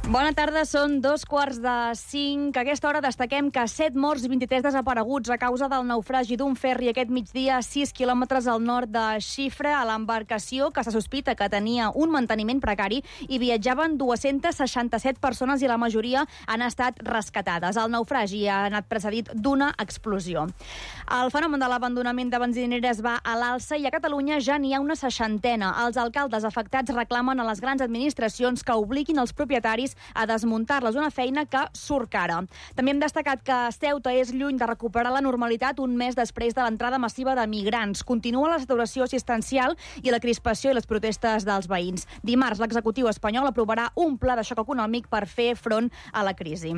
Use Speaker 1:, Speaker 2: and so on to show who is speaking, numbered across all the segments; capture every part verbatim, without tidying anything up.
Speaker 1: Bona tarda, són dos quarts de cinc. A aquesta hora destaquem que set morts i vint-i-tres desapareguts a causa del naufragi d'un ferri aquest migdia a sis quilòmetres al nord de Xifra. A l'embarcació, que se sospita que tenia un manteniment precari, hi viatjaven dues-centes seixanta-set persones i la majoria han estat rescatades. El naufragi ha anat precedit d'una explosió. El fenomen de l'abandonament de benzineres va a l'alça i a Catalunya ja n'hi ha una seixantena. Els alcaldes afectats reclamen a les grans administracions que obliguin els propietaris a desmuntar-les, una feina que surt cara. També hem destacat que Ceuta és lluny de recuperar la normalitat un mes després de l'entrada massiva de migrants. Continua la saturació assistencial i la crispació i les protestes dels veïns. Dimarts, l'executiu espanyol aprovarà un pla de xoc econòmic per fer front a la crisi.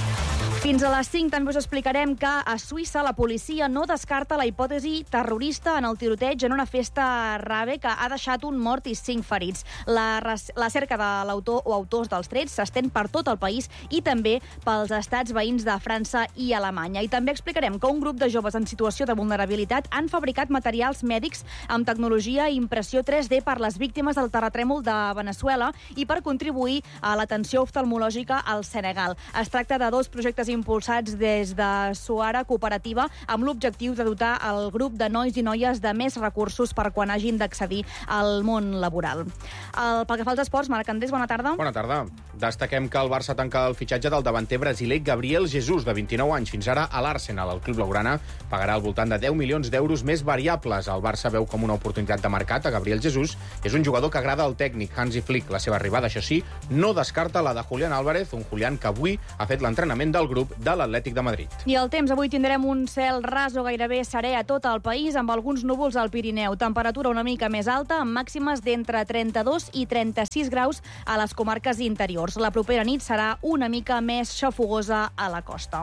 Speaker 1: Fins a les cinc també us explicarem que a Suïssa la policia no descarta la hipòtesi terrorista en el tiroteig en una festa rave que ha deixat un mort i cinc ferits. La, la cerca de l'autor o autors dels trets s'estén per tot el país i també pels estats veïns de França i Alemanya. I també explicarem que un grup de joves en situació de vulnerabilitat han fabricat materials mèdics amb tecnologia i impressió tres D per les víctimes del terratrèmol de Veneçuela i per contribuir a l'atenció oftalmològica al Senegal. Es tracta de dos projectes impulsats des de Suara Cooperativa amb l'objectiu de dotar el grup de nois i noies de més recursos per quan hagin d'accedir al món laboral. El, pel que fa als esports, Marc Andrés, bona tarda.
Speaker 2: Bona tarda. Destaquem que el Barça tanca el fitxatge del davanter brasiler Gabriel Jesus, de vint-i-nou anys. Fins ara, a l'Arsenal, el club blaugrana, pagarà al voltant de deu milions d'euros més variables. El Barça veu com una oportunitat de mercat a Gabriel Jesus. És un jugador que agrada al tècnic Hansi Flick. La seva arribada, això sí, no descarta la de Julián Álvarez, un Julián que avui ha fet l'entrenament del grup de l'Atlètic de Madrid.
Speaker 1: I el temps, avui tindrem un cel ras o gairebé serè a tot el país, amb alguns núvols al Pirineu. Temperatura una mica més alta, amb màximes d'entre trenta-dos i trenta-sis graus a les comarques interiors. La propera nit serà una mica més xafogosa a la costa.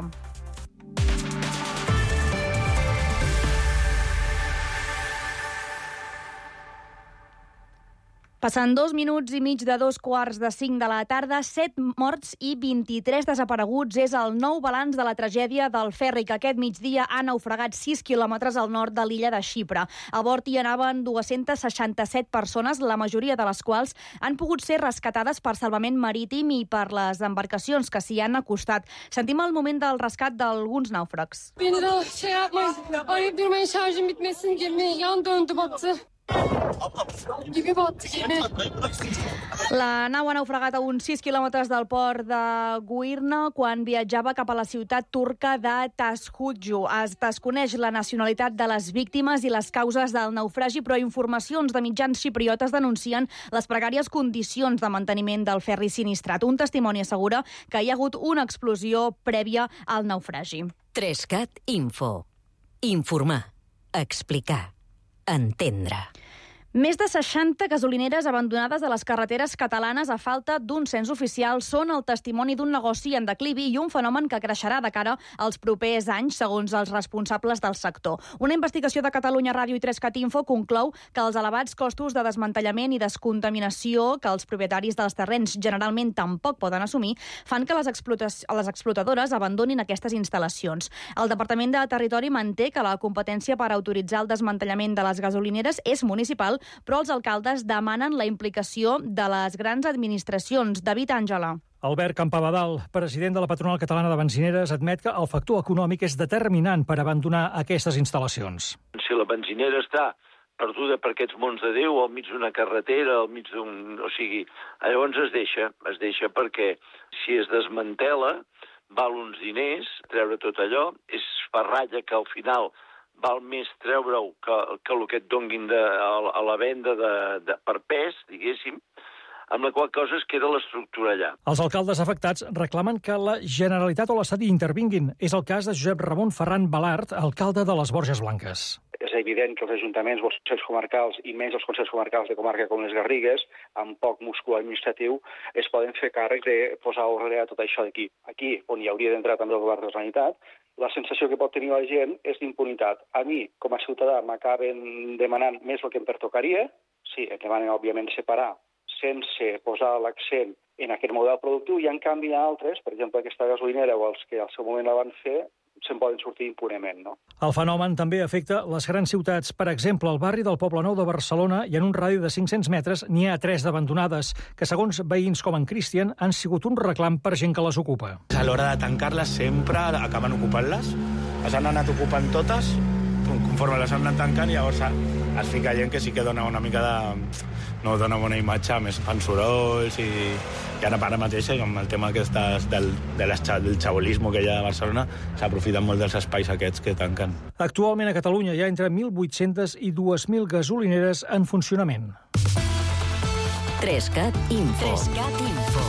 Speaker 1: Passant dos minuts i mig de dos quarts de cinc de la tarda, set morts i vint-i-tres desapareguts és el nou balanç de la tragèdia del ferri que aquest migdia ha naufragat sis quilòmetres al nord de l'illa de Xipre. A bord hi anaven dues-centes seixanta-set persones, la majoria de les quals han pogut ser rescatades per salvament marítim i per les embarcacions que s'hi han acostat. Sentim el moment del rescat d'alguns nàufrags.
Speaker 3: Beni de şey yapmayın, arayıp durmayın, şarjım bitmesin, gemi yan döndü battı.
Speaker 1: La nau ha naufragat a uns sis quilòmetres del port de Guirna quan viatjava cap a la ciutat turca de Tashkudju. Es desconeix la nacionalitat de les víctimes i les causes del naufragi, però informacions de mitjans xipriotes denuncien les precàries condicions de manteniment del ferri sinistrat. Un testimoni assegura que hi ha hagut una explosió prèvia al naufragi.
Speaker 4: Trescat Info. Informar. Explicar. Entendre.
Speaker 1: Més de seixanta gasolineres abandonades a les carreteres catalanes a falta d'un cens oficial són el testimoni d'un negoci en declivi i un fenomen que creixerà de cara als propers anys, segons els responsables del sector. Una investigació de Catalunya Ràdio i Trescat Info conclou que els elevats costos de desmantellament i descontaminació que els propietaris dels terrenys generalment tampoc poden assumir fan que les, les explotadores abandonin aquestes instal·lacions. El Departament de Territori manté que la competència per autoritzar el desmantellament de les gasolineres és municipal, però els alcaldes demanen la implicació de les grans administracions. David Àngela.
Speaker 5: Albert Campabadal, president de la patronal catalana de benzineres, admet que el factor econòmic és determinant per abandonar aquestes instal·lacions.
Speaker 6: Si la benzinera està perduda per aquests mons de Déu, al mig d'una carretera, al mig d'un... O sigui, llavors es deixa, es deixa perquè si es desmantela val uns diners, treure tot allò, és farralla que al final val més treure-ho que, que el que et donguin de, a, a la venda de, de, per pes, diguéssim, amb la qual cosa es queda l'estructura allà.
Speaker 5: Els alcaldes afectats reclamen que la Generalitat o l'Estat hi intervinguin. És el cas de Josep Ramon Ferran Balart, alcalde de les Borges Blanques.
Speaker 7: És evident que els ajuntaments, els consells comarcals i menys els consells comarcals de comarca com les Garrigues, amb poc múscul administratiu, es poden fer càrrec de posar ordre a tot això d'aquí. Aquí, on hi hauria d'entrar també el govern de la Generalitat, la sensació que pot tenir la gent és d'impunitat. A mi, com a ciutadà, m'acaben demanant més el que em pertocaria. Sí, em demanen, òbviament, separar sense posar l'accent en aquest model productiu i, en canvi, altres, per exemple, aquesta gasolinera o els que al seu moment la van fer, se'n poden sortir impunement, no?
Speaker 5: El fenomen també afecta les grans ciutats. Per exemple, al barri del Poblenou de Barcelona i en un radi de cinc-cents metres n'hi ha tres d'abandonades, que segons veïns com en Cristian han sigut un reclam per gent que les ocupa.
Speaker 8: A l'hora de tancar-les sempre acaben ocupant-les, les han anat ocupant totes, conforme les han anat tancant, llavors es fica gent que sí que dona una mica de... no dona bona imatge, més fan sorolls i, i ara ara mateix amb el tema aquestes del, de les, del xabolisme que hi ha a Barcelona s'aprofiten molt dels espais aquests que tanquen.
Speaker 5: Actualment a Catalunya hi ha entre mil vuit-cents i dos mil gasolineres en funcionament.
Speaker 4: Trescat Info. Trescat Info.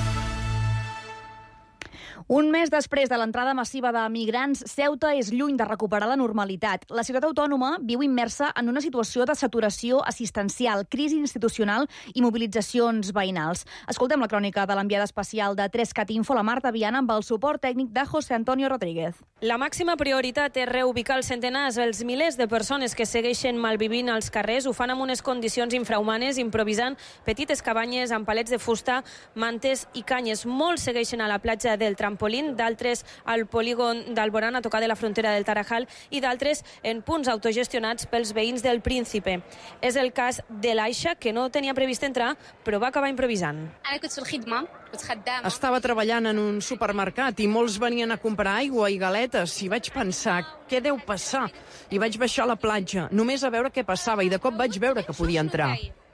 Speaker 1: Un mes després de l'entrada massiva de migrants, Ceuta és lluny de recuperar la normalitat. La ciutat autònoma viu immersa en una situació de saturació assistencial, crisi institucional i mobilitzacions veïnals. Escoltem la crònica de l'enviada especial de Trescat Info, la Marta Viana, amb el suport tècnic de José Antonio Rodríguez.
Speaker 9: La màxima prioritat és reubicar els centenars, els milers de persones que segueixen malvivint als carrers. Ho fan amb unes condicions infrahumanes, improvisant petites cabanyes amb palets de fusta, mantes i canyes. Molts segueixen a la platja del Trampolín, d'altres al polígon d'Alborán a tocar de la frontera del Tarajal i d'altres en punts autogestionats pels veïns del Príncipe. És el cas de l'Aisha, que no tenia previst entrar, però va acabar improvisant.
Speaker 10: Estava treballant en un supermercat i molts venien a comprar aigua i galetes i vaig pensar, què deu passar? I vaig baixar a la platja, només a veure què passava, i de cop vaig veure que podia entrar.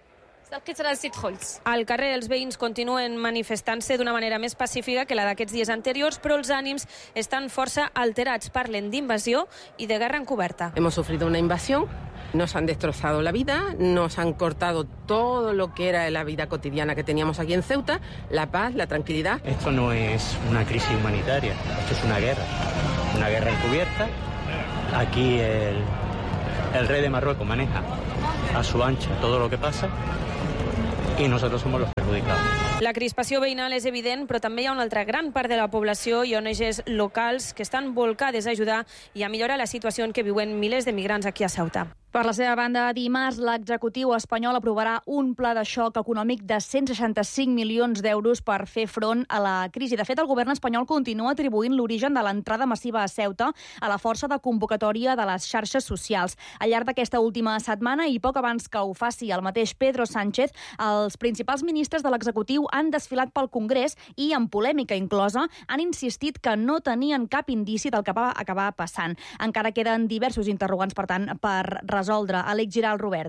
Speaker 9: Al carrer els veïns continuen manifestant-se d'una manera més pacífica que la d'aquests dies anteriors, però els ànims estan força alterats. Parlen d'invasió i de guerra encoberta.
Speaker 11: Hemos sufrido una invasión, nos han destrozado la vida, nos han cortado todo lo que era la vida cotidiana que teníamos aquí en Ceuta, la paz, la tranquilidad.
Speaker 12: Esto no es una crisis humanitaria, esto es una guerra, una guerra encubierta. Aquí el, el rey de Marruecos maneja a su ancha todo lo que pasa i nosotros somos los perjudicados.
Speaker 9: La crispació veïnal és evident, però també hi ha una altra gran part de la població i O N Ges locals que estan volcades a ajudar i a millorar la situació en què viuen milers de migrants aquí a Ceuta.
Speaker 1: Per la seva banda, dimarts l'executiu espanyol aprovarà un pla de xoc econòmic de cent seixanta-cinc milions d'euros per fer front a la crisi. De fet, el govern espanyol continua atribuint l'origen de l'entrada massiva a Ceuta a la força de convocatòria de les xarxes socials. Al llarg d'aquesta última setmana, i poc abans que ho faci el mateix Pedro Sánchez, els principals ministres de l'executiu han desfilat pel Congrés i, amb polèmica inclosa, han insistit que no tenien cap indici del que va acabar passant. Encara queden diversos interrogants, per tant, per resoldre. Àlex Giral, Robert.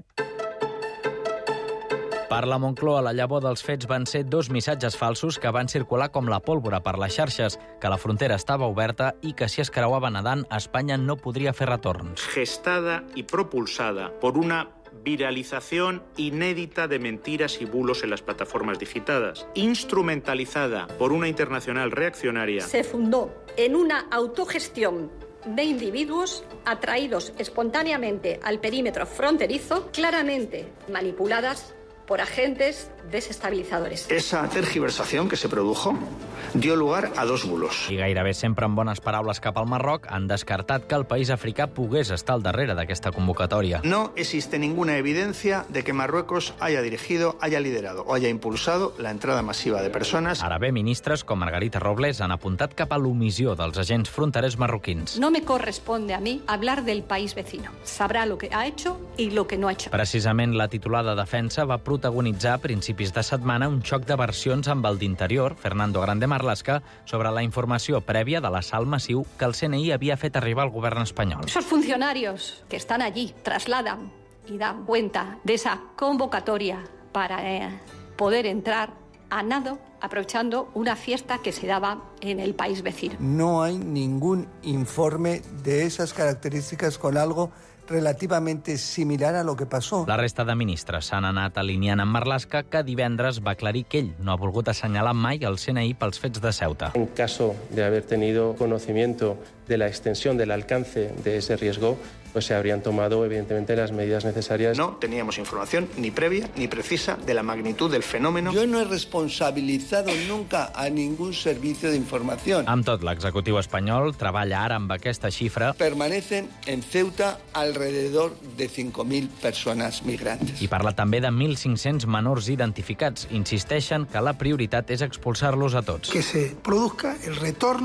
Speaker 13: Per la Moncloa, la llavor dels fets van ser dos missatges falsos que van circular com la pólvora per les xarxes, que la frontera estava oberta i que si es creuava nedant, Espanya no podria fer retorns.
Speaker 14: Gestada y propulsada por una viralización inédita de mentiras y bulos en las plataformas digitadas, instrumentalizada por una internacional reaccionaria.
Speaker 15: Se fundó en una autogestión de individuos atraídos espontáneamente al perímetro fronterizo, claramente manipuladas por agentes desestabilizadores.
Speaker 16: Esa tergiversación que se produjo dio lugar a dos bulos.
Speaker 13: I gairebé sempre amb bones paraules cap al Marroc han descartat que el país africà pogués estar al darrere d'aquesta convocatòria.
Speaker 16: No existe ninguna evidencia de que Marruecos haya dirigido, haya liderado o haya impulsado la entrada masiva de personas.
Speaker 13: Ara bé, ministres com Margarita Robles han apuntat cap a l'omissió dels agents fronterers marroquins.
Speaker 15: No me corresponde a mí hablar del país vecino. Sabrá lo que ha hecho y lo que no ha hecho.
Speaker 13: Precisament la titular de Defensa va protagonitzar a principis de setmana un xoc de versions amb el d'Interior, Fernando Grande Marlaska, sobre la informació prèvia de l'assalt massiu que el C N I havia fet arribar al govern espanyol.
Speaker 15: Esos funcionarios que están allí trasladan y dan cuenta de esa convocatoria para eh, poder entrar a nado, aprovechando una fiesta que se daba en el país vecino.
Speaker 17: No hay ningún informe de esas características con algo relativamente similar a lo que pasó.
Speaker 13: La resta de ministres s'han anat alineant amb Marlaska, que divendres va aclarir que ell no ha volgut assenyalar mai el C N I pels fets de Ceuta.
Speaker 18: En caso de haber tenido conocimiento de la extensión del alcance de ese riesgo, pues se habrían tomado, evidentemente, las medidas necesarias.
Speaker 16: No teníamos información ni previa ni precisa de la magnitud del fenómeno.
Speaker 17: Yo no he responsabilizado nunca a ningún servicio de información.
Speaker 13: Amb tot, l'executiu espanyol treballa ara amb aquesta xifra.
Speaker 17: Permanecen en Ceuta alrededor de cinco mil persones migrantes.
Speaker 13: I parla també de mil cinc-cents menors identificats. Insisteixen que la prioritat és expulsar-los a tots.
Speaker 19: Que se produzca el retorno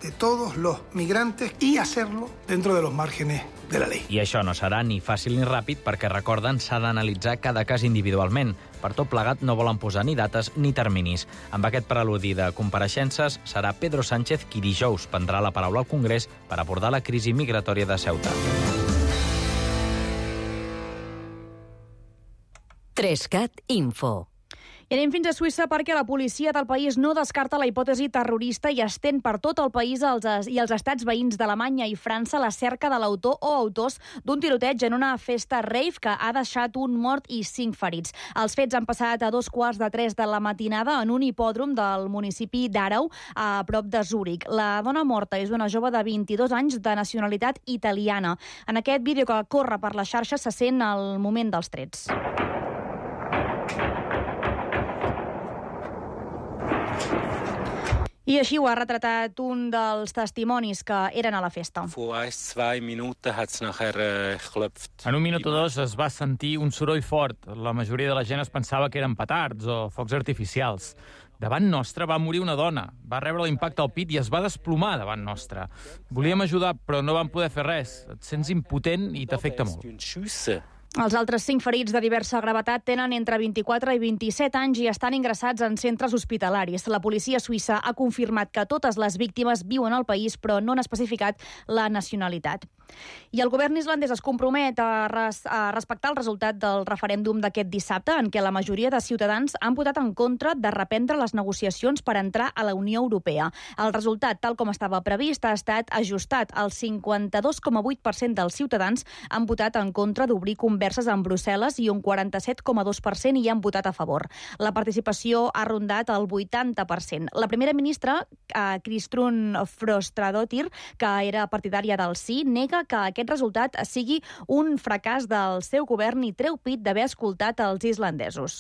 Speaker 19: de todos los migrantes y hacerlo dentro de los márgenes de la ley.
Speaker 13: I això no serà ni fàcil ni ràpid perquè, recorden, s'ha d'analitzar cada cas individualment. Per tot plegat no volen posar ni dates ni terminis. Amb aquest preludi de compareixences serà Pedro Sánchez qui dijous prendrà la paraula al Congrés per abordar la crisi migratòria de Ceuta.
Speaker 4: Trescat Info.
Speaker 1: I anem fins a Suïssa perquè la policia del país no descarta la hipòtesi terrorista i estén per tot el país els, i els estats veïns d'Alemanya i França la cerca de l'autor o autors d'un tiroteig en una festa rave que ha deixat un mort i cinc ferits. Els fets han passat a dos quarts de tres de la matinada en un hipòdrom del municipi d'Arau, a prop de Zúrich. La dona morta és una jove de vint-i-dos anys de nacionalitat italiana. En aquest vídeo que corre per la xarxa se sent el moment dels trets. I així ho ha retratat un dels testimonis que eren a la festa.
Speaker 20: En un minut o dos es va sentir un soroll fort. La majoria de la gent es pensava que eren petards o focs artificials. Davant nostre va morir una dona. Va rebre l'impacte al pit i es va desplomar davant nostre. Volíem ajudar, però no vam poder fer res. Et sents impotent i t'afecta molt.
Speaker 1: Els altres cinc ferits de diversa gravetat tenen entre vint-i-quatre i vint-i-set anys i estan ingressats en centres hospitalaris. La policia suïssa ha confirmat que totes les víctimes viuen al país, però no han especificat la nacionalitat. I el govern islandès es compromet a, res, a respectar el resultat del referèndum d'aquest dissabte, en què la majoria de ciutadans han votat en contra de reprendre les negociacions per entrar a la Unió Europea. El resultat, tal com estava previst, ha estat ajustat. El cinquanta-dos coma vuit per cent dels ciutadans han votat en contra d'obrir converses amb Brussel·les i un quaranta-set coma dos per cent hi han votat a favor. La participació ha rondat el vuitanta per cent. La primera ministra, Kristrún Frostadóttir, que era partidària del sí, nega que aquest resultat sigui un fracàs del seu govern i treu pit d'haver escoltat els islandesos.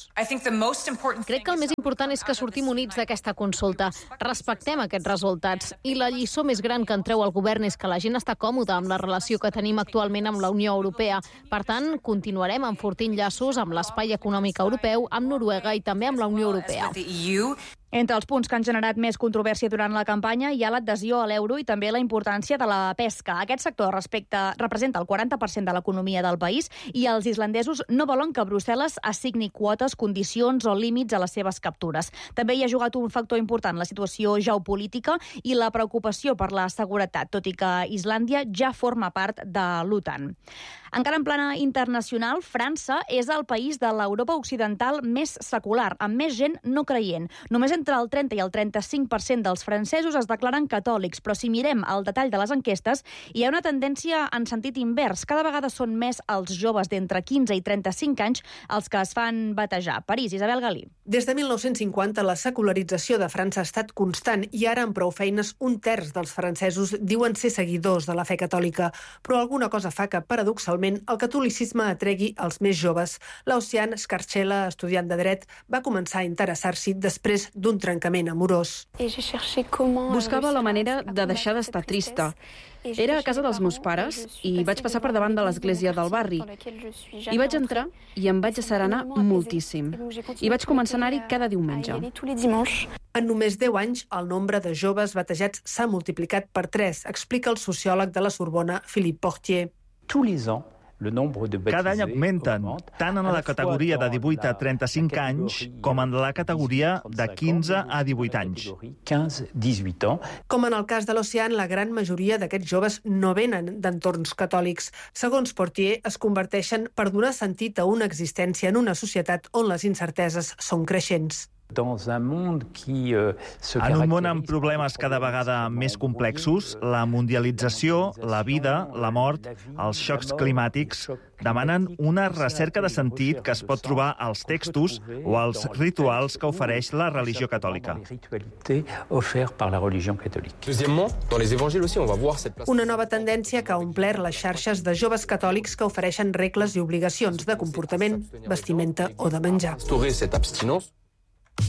Speaker 21: Crec que el més important és que sortim units d'aquesta consulta. Respectem aquests resultats. I la lliçó més gran que en treu el govern és que la gent està còmoda amb la relació que tenim actualment amb la Unió Europea. Per tant, continuarem enfortint llaços amb l'Espai Econòmic Europeu, amb Noruega i també amb la Unió Europea.
Speaker 1: Entre els punts que han generat més controvèrsia durant la campanya hi ha l'adhesió a l'euro i també la importància de la pesca. Aquest sector respecte, representa el quaranta per cent de l'economia del país i els islandesos no volen que Brussel·les assigni quotes, condicions o límits a les seves captures. També hi ha jugat un factor important, la situació geopolítica i la preocupació per la seguretat, tot i que Islàndia ja forma part de l'OTAN. Encara en plana internacional, França és el país de l'Europa occidental més secular, amb més gent no creient. Només entre el trenta i el trenta-cinc per cent dels francesos es declaren catòlics, però si mirem el detall de les enquestes, hi ha una tendència en sentit invers. Cada vegada són més els joves d'entre quinze i trenta-cinc anys els que es fan batejar. París, Isabel Galí.
Speaker 22: Des de mil nou-cents cinquanta, la secularització de França ha estat constant i ara, amb prou feines, un terç dels francesos diuen ser seguidors de la fe catòlica. Però alguna cosa fa que, paradoxalment, el catolicisme atregui els més joves. L'Ocean Scarcella, estudiant de dret, va començar a interessar-s'hi després d'un trencament amorós.
Speaker 23: Buscava la manera de deixar d'estar trista. Era a casa dels meus pares i vaig passar per davant de l'església del barri. Hi vaig entrar i em vaig asserenar moltíssim. I vaig començar a anar-hi cada diumenge.
Speaker 22: En només deu anys, el nombre de joves batejats s'ha multiplicat per tres, explica el sociòleg de la Sorbona, Philippe Portier.
Speaker 24: Cada any augmenten, tant en la categoria de divuit a trenta-cinc anys com en la categoria de quinze a divuit anys.
Speaker 22: Com en el cas de l'Ocean, la gran majoria d'aquests joves no venen d'entorns catòlics. Segons Portier, es converteixen per donar sentit a una existència en una societat on les incerteses són creixents.
Speaker 24: En un món amb problemes cada vegada més complexos, la mundialització, la vida, la mort, els xocs climàtics demanen una recerca de sentit que es pot trobar als textos o als rituals que ofereix la religió catòlica.
Speaker 22: Una nova tendència que ha omplert les xarxes de joves catòlics que ofereixen regles i obligacions de comportament, vestimenta o de menjar.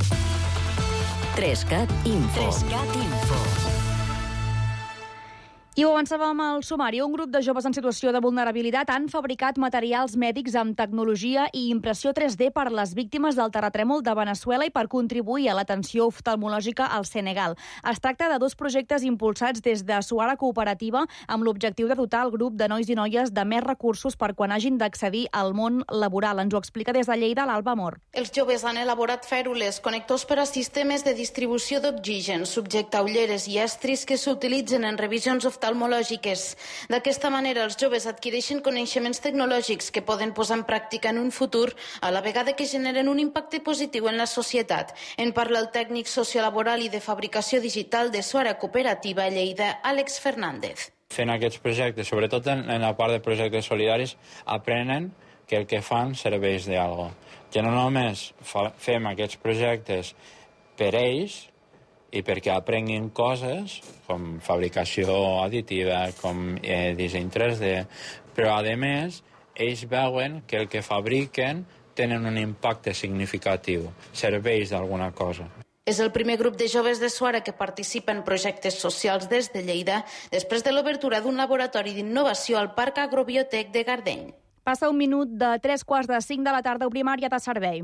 Speaker 4: Trescat Info. Trescat Info.
Speaker 1: I ho avançàvem al sumari. Un grup de joves en situació de vulnerabilitat han fabricat materials mèdics amb tecnologia i impressió tres D per les víctimes del terratrèmol de Veneçuela i per contribuir a l'atenció oftalmològica al Senegal. Es tracta de dos projectes impulsats des de Suara Cooperativa amb l'objectiu de dotar el grup de nois i noies de més recursos per quan hagin d'accedir al món laboral. Ens ho explica des de Lleida l'Alba Mor.
Speaker 2: Els joves han elaborat fèrules, connectors per a sistemes de distribució d'oxigen, subjectaulleres i estris que s'utilitzen en revisions oftalmològiques oftalmològiques. D'aquesta manera, els joves adquireixen coneixements tecnològics que poden posar en pràctica en un futur, a la vegada que generen un impacte positiu en la societat. En parla el tècnic sociolaboral i de fabricació digital de Suara Cooperativa Lleida, Àlex Fernández.
Speaker 3: Fent aquests projectes, sobretot en, en la part de projectes solidaris, aprenen que el que fan serveix d'algo. Ja no només fa, fem aquests projectes per ells, i perquè aprenguin coses com fabricació additiva, com eh, disseny tres D, però a més ells veuen que el que fabriquen tenen un impacte significatiu, serveix d'alguna cosa.
Speaker 2: És el primer grup de joves de Suara que participa en projectes socials des de Lleida després de l'obertura d'un laboratori d'innovació al Parc Agrobiotec de Gardeny.
Speaker 1: Passa un minut de tres quarts de cinc de la tarda, obrim àrea de servei.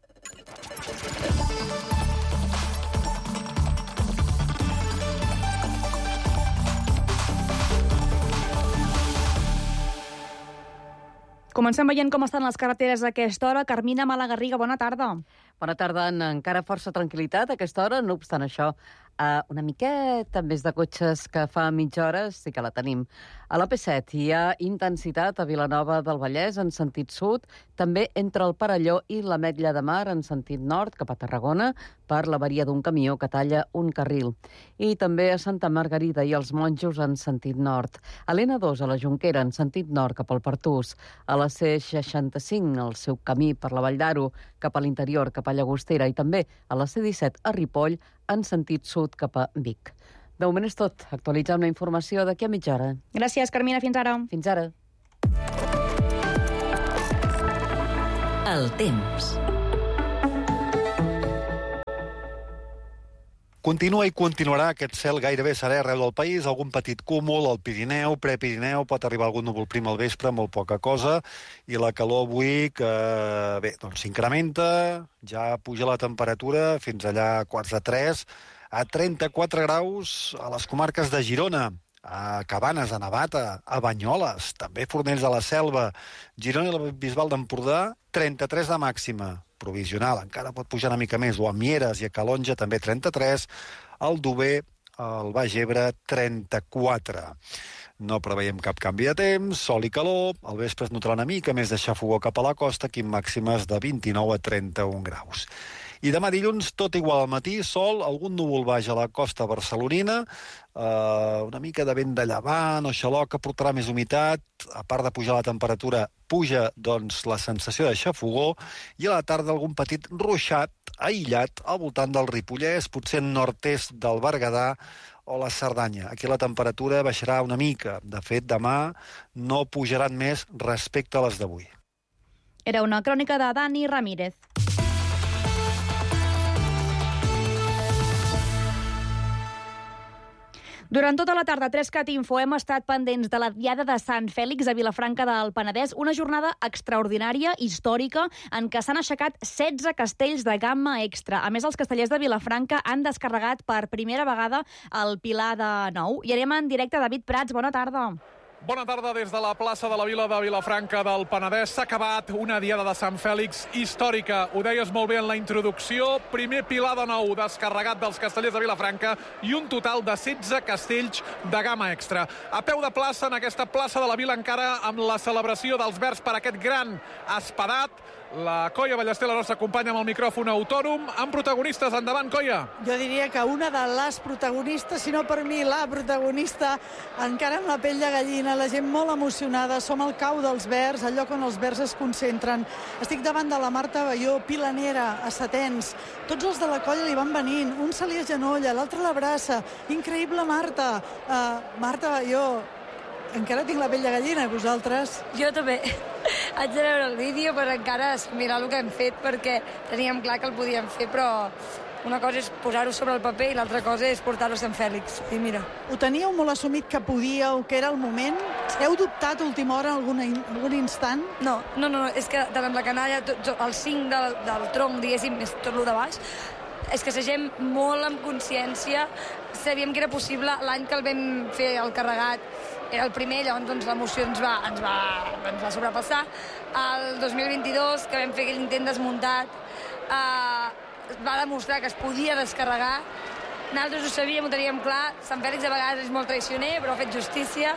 Speaker 1: Comencem veient com estan les carreteres a aquesta hora. Carmina Malagarriga, bona tarda.
Speaker 6: Bona tarda, en encara força tranquil·litat a aquesta hora, no obstant això, Uh, una miqueta més de cotxes que fa mitja hora sí que la tenim. A l'A P set hi ha intensitat a Vilanova del Vallès en sentit sud, també entre el Perelló i l'Ametlla de Mar en sentit nord cap a Tarragona per l'avaria d'un camió que talla un carril. I també a Santa Margarida i els Monjos en sentit nord. A l'N dos a la Jonquera en sentit nord cap al Pertús. A la C seixanta-cinc el seu camí per la Vall d'Aro cap a l'interior cap a Llagostera i també a la C disset a Ripoll en sentit sud cap a Vic. De moment és tot. Actualitzem la informació d'aquí a mitja hora.
Speaker 1: Gràcies, Carmina. Fins ara.
Speaker 6: Fins ara.
Speaker 4: El temps.
Speaker 7: Continua i continuarà aquest cel gairebé serè arreu del país, algun petit cúmul al Pirineu, prepirineu, pot arribar algun núvol prim al vespre, molt poca cosa, i la calor avui que, bé, doncs s'incrementa, ja puja la temperatura fins allà a quarts de tres, a trenta-quatre graus a les comarques de Girona, a Cabanes, a Navata, a Banyoles, també Fornells de la Selva, Girona i la Bisbal d'Empordà, trenta-tres de màxima, provisional, encara pot pujar una mica més, o a Mieres i a Calonja també trenta-tres, al Dober, al Baix Ebre, trenta-quatre. No preveiem cap canvi de temps, sol i calor, al vespre es notarà una mica més de xafogor cap a la costa, aquí amb màximes de vint-i-nou a trenta-un graus. I demà dilluns, tot igual al matí, sol, algun núvol baix a la costa barcelonina, eh, una mica de vent de llevant o xaloc que portarà més humitat, a part de pujar la temperatura, puja doncs, la sensació de xafogor, i a la tarda algun petit ruixat aïllat al voltant del Ripollès, potser en nord-est del Berguedà o la Cerdanya. Aquí la temperatura baixarà una mica. De fet, demà no pujaran més respecte a les d'avui.
Speaker 1: Era una crònica de Dani Ramírez. Durant tota la tarda a tres cat Info hem estat pendents de la Diada de Sant Fèlix a Vilafranca del Penedès, una jornada extraordinària, històrica, en què s'han aixecat setze castells de gamma extra. A més, els castellers de Vilafranca han descarregat per primera vegada el Pilar de Nou. I anem en directe. David Prats, bona tarda.
Speaker 25: Bona tarda des de la plaça de la Vila de Vilafranca del Penedès. S'ha acabat una Diada de Sant Fèlix històrica. Ho deies molt bé en la introducció. Primer Pilar de Nou descarregat dels castellers de Vilafranca i un total de setze castells de gamma extra. A peu de plaça, en aquesta plaça de la Vila, encara amb la celebració dels Verds per aquest gran espadat. La Coia Ballester, la nostra companya amb el micròfon autònom, amb protagonistes. Endavant, Coia.
Speaker 26: Jo diria que una de les protagonistes, si no per mi la protagonista, encara amb la pell de gallina, la gent molt emocionada. Som al cau dels Verds, al lloc on els Verds es concentren. Estic davant de la Marta Balló, pilanera, a Setens. Tots els de la colla li van venint. Un se li agenolla, l'altre l'abraça. Increïble, Marta. Uh, Marta Balló, encara tinc la pell de gallina, vosaltres?
Speaker 27: Jo també. Haig de veure el vídeo per encara mirar el que hem fet, perquè teníem clar que el podíem fer, però una cosa és posar-ho sobre el paper i l'altra cosa és portar-ho a Sant Fèlix. I mira.
Speaker 26: Ho teníeu molt assumit que podíeu, que era el moment? Heu dubtat a última hora en alguna, algun instant?
Speaker 27: No, no, no, és que tant amb la canalla, tot, tot, el cinc del, del tronc, diguéssim, és tot el de baix, és que segem molt amb consciència, sabíem que era possible, l'any que el vam fer el carregat era el primer, llavors doncs, l'emoció ens va, ens, va, ens va sobrepassar. El dos mil vint-i-dos, que vam fer aquell intent desmuntat, eh, va demostrar que es podia descarregar. Nosaltres ho sabíem, ho teníem clar. Sant Fèlix a vegades és molt traicioner, però ha fet justícia.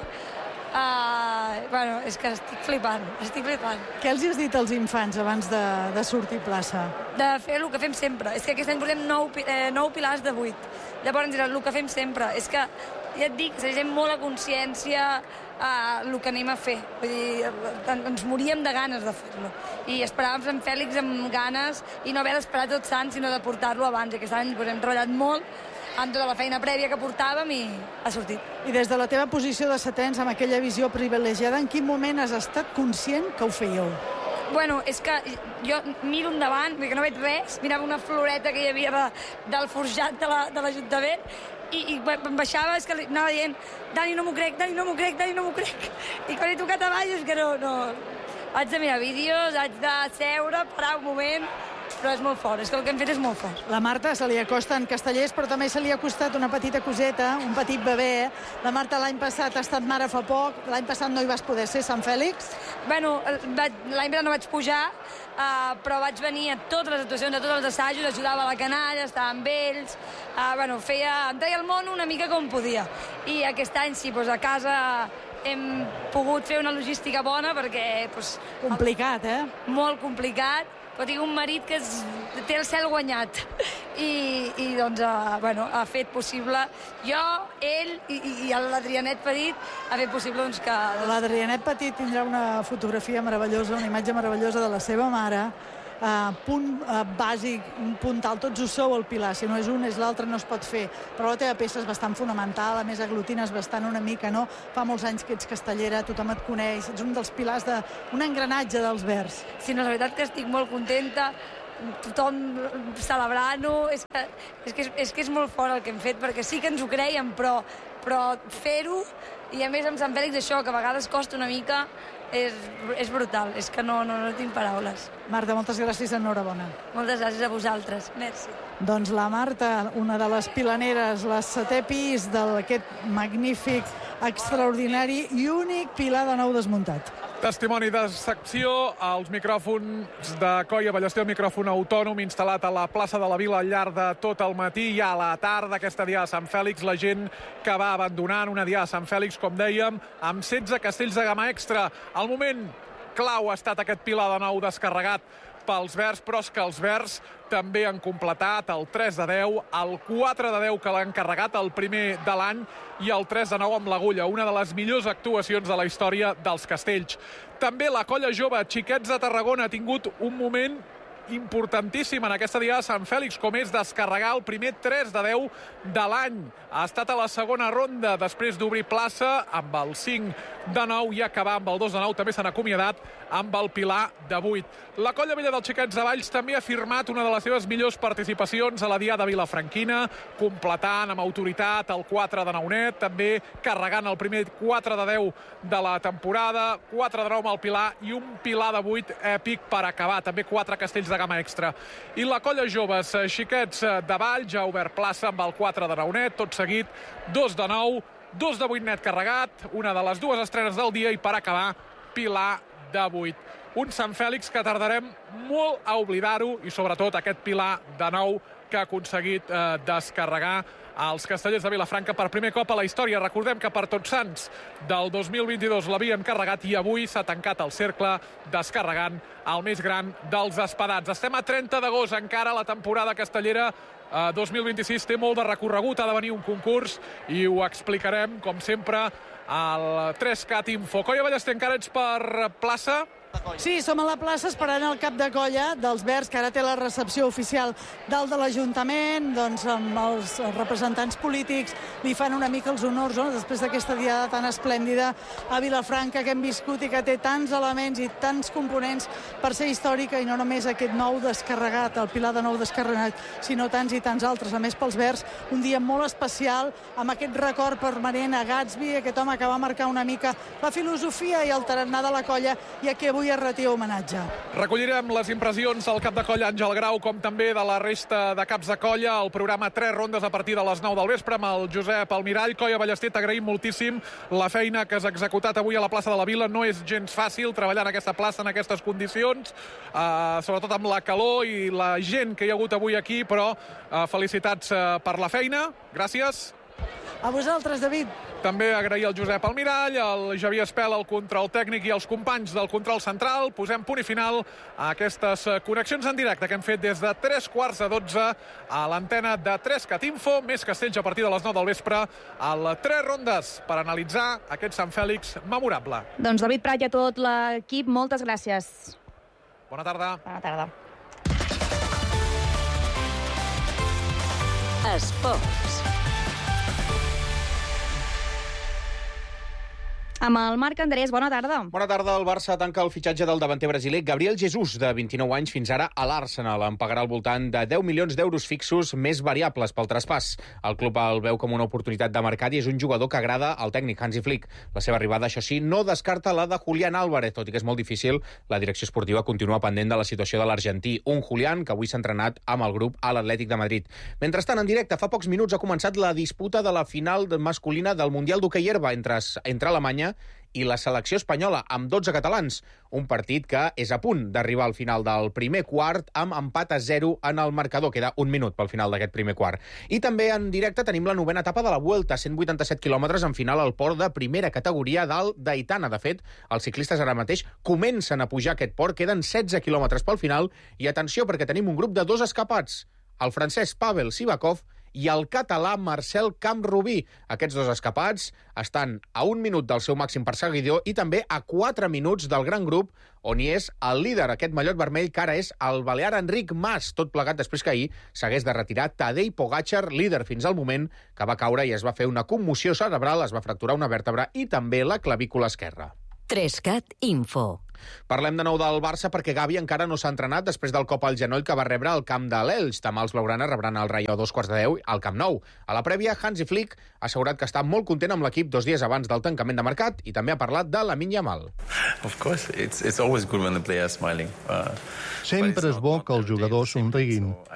Speaker 27: Uh, bueno, és que estic flipant, estic flipant.
Speaker 26: Què els has dit als infants abans de, de sortir a plaça?
Speaker 27: De fer el que fem sempre. És que aquest any posem nou, eh, nou pilars de vuit. Llavors era el que fem sempre. És que, ja et dic, segem molt a consciència uh, el que anem a fer. Vull dir, ens moríem de ganes de fer-lo. I esperàvem Sant Fèlix amb ganes i no haver d'esperar tot sant, sinó de portar-lo abans. I aquest any pues, hem treballat molt amb tota la feina prèvia que portàvem i ha sortit.
Speaker 26: I des de la teva posició de setens, amb aquella visió privilegiada, en quin moment has estat conscient que ho fèieu?
Speaker 27: Bueno, és que jo miro endavant, perquè no veig res, mirava una floreta que hi havia de, del forjat de l'Ajuntament i, i em baixava, és que anava dient Dani, no m'ho crec, Dani, no m'ho crec, Dani, no m'ho crec. I quan he tocat a baix és que no, no... Haig de mirar vídeos, haig de seure, parar un moment, però és molt fort, és que el que hem fet és molt fort.
Speaker 26: La Marta se li acosta en Castellers, però també se li ha costat una petita coseta, un petit bebè. La Marta l'any passat ha estat mare fa poc, l'any passat no hi vas poder ser, Sant Fèlix?
Speaker 27: Bueno, l'any passat no vaig pujar, uh, però vaig venir a totes les actuacions, a tots els assajos, ajudava a la canalla, estava amb ells, uh, bueno, feia, em treia el món una mica com podia. I aquest any sí, doncs a casa hem pogut fer una logística bona perquè... Doncs,
Speaker 26: complicat, eh?
Speaker 27: Molt complicat, però tinc un marit que és, té el cel guanyat i, i doncs, uh, bueno, ha fet possible, jo, ell i, i l'Adrianet Petit ha fet possible doncs, que...
Speaker 26: L'Adrianet Petit tindrà una fotografia meravellosa, una imatge meravellosa de la seva mare, Uh, punt uh, bàsic, un puntal, tots ho sou al Pilar, si no és un és l'altre no es pot fer, però la teva peça és bastant fonamental, a més aglutines bastant una mica, no? Fa molts anys que ets castellera, tothom et coneix, ets un dels pilars de... un engranatge dels Verds.
Speaker 27: Sí, no, la veritat que estic molt contenta, tothom celebrant-ho, és que és, que és, és que és molt fort el que hem fet, perquè sí que ens ho creiem, però, però fer-ho, i a més amb Sant Fèlix això, que a vegades costa una mica, és, és brutal, és que no, no, no tinc paraules.
Speaker 26: Marta, moltes gràcies, enhorabona.
Speaker 27: Moltes gràcies a vosaltres, merci.
Speaker 26: Doncs la Marta, una de les pilaneres, la setè pis d'aquest magnífic, extraordinari i únic pilar de nou desmuntat.
Speaker 25: Testimoni de secció als micròfons de Coia Ballester, el micròfon autònom instal·lat a la plaça de la Vila al llarg de tot el matí i a la tarda aquesta dia a Sant Fèlix, la gent que va abandonant una dia a Sant Fèlix, com dèiem, amb setze castells de gamma extra. El moment clau ha estat aquest pilar de nou descarregat pels Verds, però és que els Verds també han completat el tres de deu, el quatre de deu que l'han carregat, el primer de l'any, i el tres de nou amb l'Agulla, una de les millors actuacions de la història dels castells. També la colla jove Xiquets de Tarragona ha tingut un moment importantíssim en aquesta dia a Sant Fèlix, com és descarregar el primer tres de deu de l'any. Ha estat a la segona ronda, després d'obrir plaça amb el cinc de nou i acabar amb el dos de nou. També s'han acomiadat amb el pilar de vuit. La colla vella dels Xiquets de Valls també ha firmat una de les seves millors participacions a la Diada Vilafranquina, completant amb autoritat el quatre de nou net, també carregant el primer quatre de deu de la temporada, quatre de nou amb el pilar i un pilar de vuit èpic per acabar. També quatre castells de gamma extra. I la colla joves Xiquets de Valls ja ha obert plaça amb el quatre de nou net, tot seguit dos de nou, dos de vuit net carregat, una de les dues estrenes del dia i per acabar pilar de vuit. Un Sant Fèlix que tardarem molt a oblidar-ho i sobretot aquest pilar de nou que ha aconseguit eh, descarregar als castellers de Vilafranca per primer cop a la història. Recordem que per Tots Sants del dos mil vint-i-dos l'havien carregat i avui s'ha tancat el cercle descarregant el més gran dels espadats. Estem a trenta d'agost, encara la temporada castellera eh, dos mil vint-i-sis té molt de recorregut, ha de venir un concurs i ho explicarem, com sempre, al tres cat Info. Coia Ballester, encara ets per plaça?
Speaker 26: Sí, som a la plaça esperant el cap de colla dels Verds, que ara té la recepció oficial dalt de l'Ajuntament, doncs amb els representants polítics li fan una mica els honors, no? Després d'aquesta diada tan esplèndida a Vilafranca que hem viscut i que té tants elements i tants components per ser històrica, i no només aquest nou descarregat, el pilar de nou descarregat, sinó tants i tants altres. A més, pels Verds, un dia molt especial, amb aquest record permanent a Gatsby, aquest home que va marcar una mica la filosofia i el tarannà de la colla, i a qui avui es retira homenatge.
Speaker 25: Recollirem les impressions al cap de colla Àngel Grau, com també de la resta de caps de colla. El programa Tres Rondes a partir de les nou del vespre amb el Josep Almirall. Colla Ballester, t'agraïm moltíssim la feina que has executat avui a la plaça de la Vila. No és gens fàcil treballar en aquesta plaça en aquestes condicions, uh, sobretot amb la calor i la gent que hi ha hagut avui aquí, però uh, felicitats uh, per la feina. Gràcies.
Speaker 26: A vosaltres, David.
Speaker 25: També agrair al Josep Almirall, al Xavier Espel, el control tècnic, i als companys del control central. Posem punt i final a aquestes connexions en directe que hem fet des de tres quarts de dotze a l'antena de Trescat Info, més Castells a partir de les nou del vespre, al Tres Rondes, per analitzar aquest Sant Fèlix memorable.
Speaker 1: Doncs David Prat i a tot l'equip, moltes gràcies.
Speaker 25: Bona tarda.
Speaker 1: Bona tarda.
Speaker 4: Esports.
Speaker 1: Amb el Marc Andrés, bona tarda.
Speaker 5: Bona tarda. El Barça tanca el fitxatge del davanter brasiler Gabriel Jesus, de vint-i-nou anys, fins ara a l'Arsenal. En pagarà al voltant de deu milions d'euros fixos més variables pel traspàs. El club el veu com una oportunitat de mercat i és un jugador que agrada al tècnic Hansi Flick. La seva arribada, això sí, no descarta la de Julián Álvarez, tot i que és molt difícil. La direcció esportiva continua pendent de la situació de l'argentí, un Julián que avui s'ha entrenat amb el grup a l'Atlètic de Madrid. Mentrestant, en directe, fa pocs minuts ha començat la disputa de la final masculina del Mundial d'Hoquei Herba entre, entre Alemanya i la selecció espanyola, amb dotze catalans. Un partit que és a punt d'arribar al final del primer quart amb empat a zero en el marcador. Queda un minut pel final d'aquest primer quart. I també en directe tenim la novena etapa de la Vuelta, cent vuitanta-set quilòmetres en final al port de primera categoria dalt d'Aitana. De fet, els ciclistes ara mateix comencen a pujar aquest port. Queden setze quilòmetres pel final i atenció perquè tenim un grup de dos escapats. El francès Pavel Sivakov i el català Marcel Camprubí. Aquests dos escapats estan a un minut del seu màxim perseguidor i també a quatre minuts del gran grup on hi és el líder, aquest mallot vermell, que ara és el balear Enric Mas, tot plegat després que ahir s'hagués de retirar Tadej Pogačar, líder fins al moment, que va caure i es va fer una commoció cerebral, es va fracturar una vèrtebra i també la clavícula esquerra.
Speaker 4: Trescat Info.
Speaker 5: Parlem de nou del Barça perquè Gavi encara no s'ha entrenat després del cop al genoll que va rebre al camp de l'Elx. Demà els blaugranes rebran el Rayo a dos quarts de deu al Camp Nou. A la prèvia, Hansi Flick ha assegurat que està molt content amb l'equip dos dies abans del tancament de mercat i també ha parlat de Lamine Yamal.
Speaker 8: Of course, it's, it's always good when the player is smiling. Uh,
Speaker 9: Sempre és bo que els jugadors somriguin,